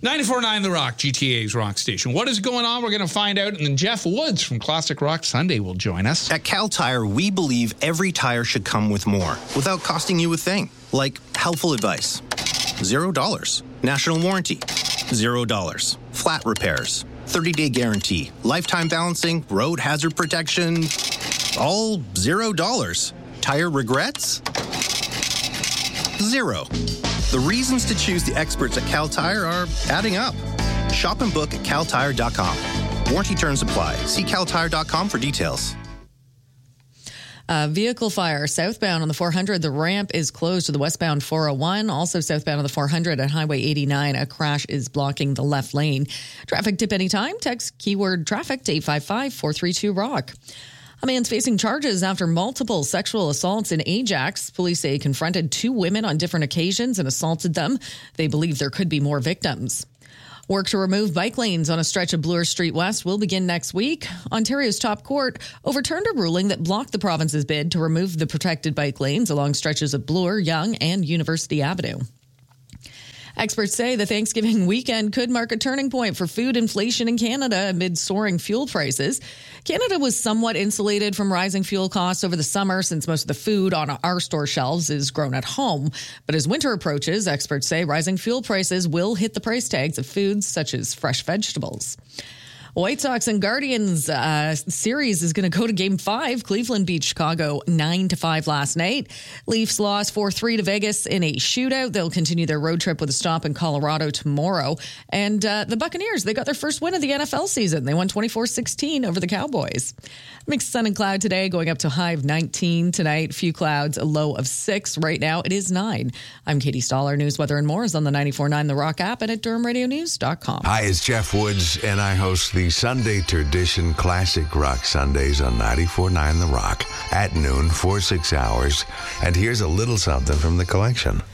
94.9 The Rock, GTA's rock station. What is going on? We're going to find out. And then Jeff Woods from Classic Rock Sunday will join us. At Cal Tire, we believe every tire should come with more without costing you a thing. Like helpful advice. $0. National warranty. $0. Flat repairs. 30-day guarantee. Lifetime balancing. Road hazard protection. All $0. Tire regrets? 0. The reasons to choose the experts at Cal Tire are adding up. Shop and book at caltire.com. Warranty terms apply. See caltire.com for details. Vehicle fire southbound on the 400. The ramp is closed to the westbound 401. Also southbound on the 400 at Highway 89. A crash is blocking the left lane. Traffic tip anytime. Text keyword traffic to 855-432-ROCK. A man's facing charges after multiple sexual assaults in Ajax. Police say he confronted 2 women on different occasions and assaulted them. They believe there could be more victims. Work to remove bike lanes on a stretch of Bloor Street West will begin next week. Ontario's top court overturned a ruling that blocked the province's bid to remove the protected bike lanes along stretches of Bloor, Yonge, and University Avenue. Experts say the Thanksgiving weekend could mark a turning point for food inflation in Canada amid soaring fuel prices. Canada was somewhat insulated from rising fuel costs over the summer since most of the food on our store shelves is grown at home. But as winter approaches, experts say rising fuel prices will hit the price tags of foods such as fresh vegetables. White Sox and Guardians series is going to go to Game 5. Cleveland beat Chicago 9-5 last night. Leafs lost 4-3 to Vegas in a shootout. They'll continue their road trip with a stop in Colorado tomorrow. And the Buccaneers, they got their first win of the NFL season. They won 24-16 over the Cowboys. Mixed sun and cloud today, going up to a high of 19 tonight. Few clouds, a low of 6. Right now, it is 9. I'm Katie Stoller. News, weather, and more is on the 94.9 The Rock app and at DurhamRadioNews.com. Hi, it's Jeff Woods, and I host the Sunday Tradition Classic Rock Sundays on 94.9 The Rock at noon for 6 hours. And here's a little something from the collection.